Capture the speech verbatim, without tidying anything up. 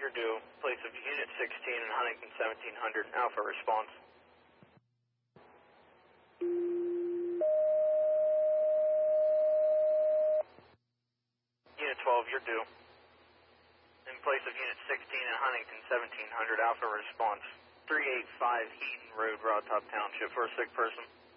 you're due. Place of Unit sixteen and Huntington seventeen hundred, Alpha response. Unit twelve, you're due. In place of Unit sixteen and Huntington seventeen hundred, Alpha response. three eighty-five Heaton Road, Raw Top Township, for a sick person.